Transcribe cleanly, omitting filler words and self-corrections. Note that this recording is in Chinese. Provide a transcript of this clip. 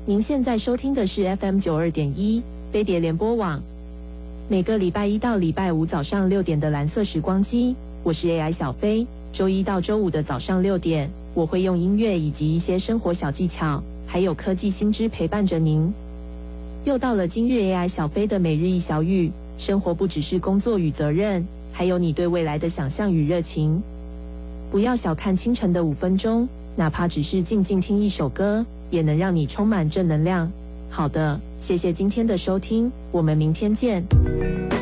您现在收听的是 FM92.1 飞碟联播网，每个礼拜一到礼拜五早上6点的蓝色时光机，我是 AI 小飞。周一到周五的早上6点，我会用音乐以及一些生活小技巧，还有科技新知陪伴着您。又到了今日 AI 小飞的每日一小语，生活不只是工作与责任，还有你对未来的想象与热情。不要小看清晨的5分钟，哪怕只是静静听一首歌，也能让你充满正能量。好的，谢谢今天的收听，我们明天见。